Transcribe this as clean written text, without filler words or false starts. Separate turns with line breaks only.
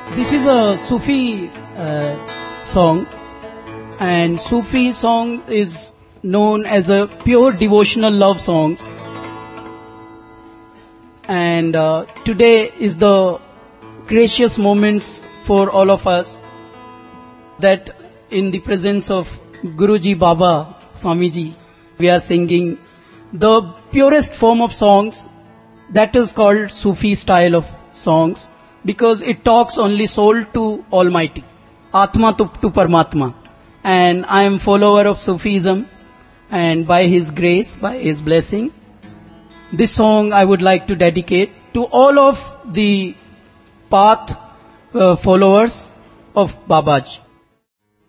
This is a Sufi song, and Sufi song is known as a pure devotional love songs. And today is the gracious moments for all of us that in the presence of Guruji Baba Swamiji, we are singing the purest form of songs that is called Sufi style of songs, because it talks only soul to Almighty, Atma to Paramatma. And I am follower of Sufism, and by His grace, by His blessing, this song I would like to dedicate to all of the path followers of Babaji.